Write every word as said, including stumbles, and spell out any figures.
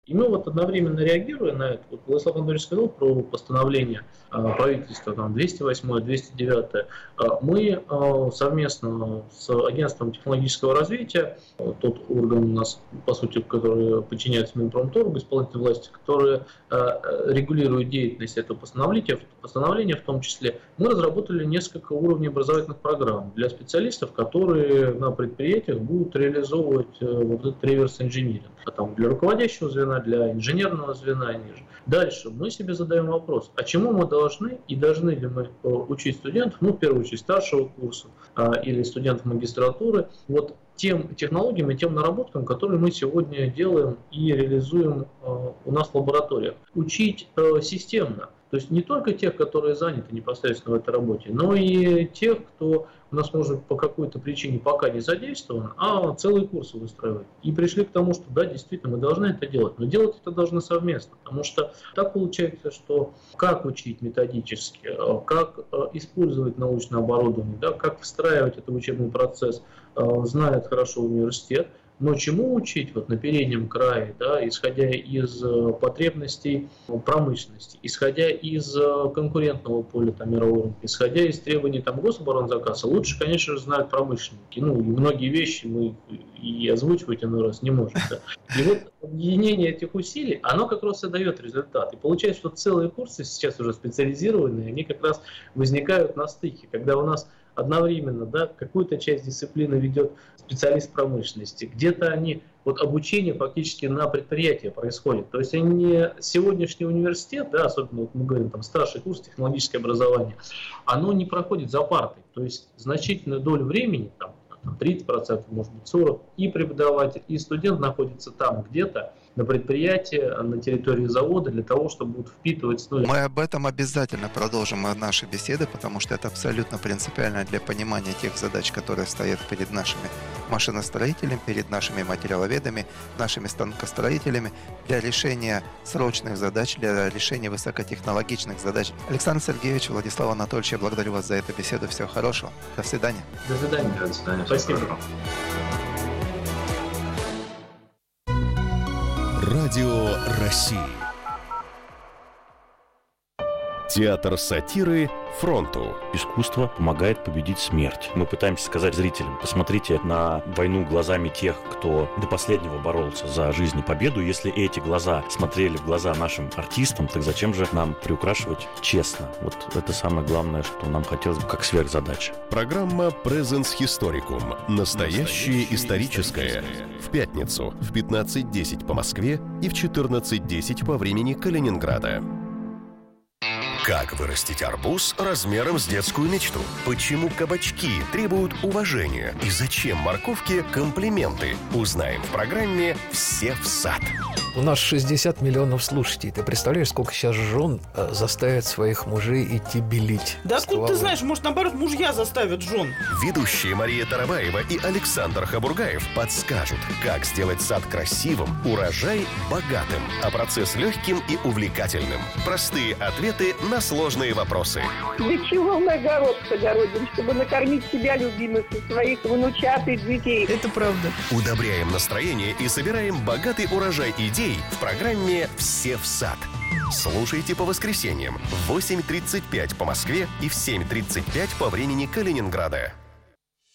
И мы вот одновременно реагируя на это, вот Владислав Анатольевич сказал про постановление э, правительства там, двести восемь, двести девять, э, мы э, совместно с Агентством технологического развития, э, тот орган у нас, по сути, который подчиняется Минпромторгу, исполнительной власти, который э, регулирует деятельность этого постановления, постановления в том числе, мы разработали несколько уровней образовательных программ для специалистов, которые на предприятиях будут реализовывать э, вот этот реверс-инжиниринг. А там для руководящего звена, для инженерного звена и ниже. Дальше мы себе задаем вопрос, а чему мы должны и должны ли мы учить студентов, ну, в первую очередь, старшего курса а, или студентов магистратуры, вот тем технологиям и тем наработкам, которые мы сегодня делаем и реализуем а, у нас в лабораториях. Учить а, системно. То есть не только тех, которые заняты непосредственно в этой работе, но и тех, кто у нас может по какой-то причине пока не задействован, а целые курсы выстраивать. И пришли к тому, что да, действительно, мы должны это делать, но делать это должны совместно, потому что так получается, что как учить методически, как использовать научное оборудование, да, как встраивать это в учебный процесс, знает хорошо университет. Но чему учить вот на переднем крае, да, исходя из потребностей промышленности, исходя из конкурентного поля там, мирового, исходя из требований там, гособоронзаказа, лучше, конечно же, знают промышленники. Ну, и многие вещи мы и озвучивать иной раз не можем. Да. И вот объединение этих усилий, оно как раз и дает результат. И получается, что целые курсы сейчас уже специализированные, они как раз возникают на стыке, когда у нас одновременно, да, какую-то часть дисциплины ведет специалист промышленности, где-то они, вот обучение фактически на предприятии происходит. То есть они, сегодняшний университет, да, особенно вот мы говорим, там, старший курс, технологическое образование, оно не проходит за партой. То есть значительную долю времени, там, тридцать процентов, может быть сорок процентов, и преподаватель, и студент находится там где-то, на предприятии, на территории завода, для того, чтобы вот впитывать... Ну, мы об этом обязательно продолжим наши беседы, потому что это абсолютно принципиально для понимания тех задач, которые стоят перед нашими машиностроителями, перед нашими материаловедами, нашими станкостроителями, для решения срочных задач, для решения высокотехнологичных задач. Александр Сергеевич, Владислав Анатольевич, я благодарю вас за эту беседу. Всего хорошего. До свидания. До свидания. До свидания. Спасибо. Радио России. Театр сатиры «Фронту». Искусство помогает победить смерть. Мы пытаемся сказать зрителям: посмотрите на войну глазами тех, кто до последнего боролся за жизнь и победу. Если эти глаза смотрели в глаза нашим артистам, так зачем же нам приукрашивать честно? Вот это самое главное, что нам хотелось бы как сверхзадача. Программа «Presens Historicum». Настоящее историческое. В пятницу в пятнадцать десять по Москве и в четырнадцать десять по времени Калининграда. Как вырастить арбуз размером с детскую мечту? Почему кабачки требуют уважения? И зачем морковке комплименты? Узнаем в программе «Все в сад». У нас шестьдесят миллионов слушателей. Ты представляешь, сколько сейчас жен заставят своих мужей идти белить? Да откуда ты знаешь, может, наоборот, мужья заставят жен? Ведущие Мария Тарабаева и Александр Хабургаев подскажут, как сделать сад красивым, урожай богатым, а процесс легким и увлекательным. Простые ответы на сложные вопросы. Для чего мы огород огородим? Чтобы накормить себя, любимых, и своих внучат и детей. Это правда. Удобряем настроение и собираем богатый урожай идей в программе «Все в сад». Слушайте по воскресеньям в восемь тридцать пять по Москве и в семь тридцать пять по времени Калининграда.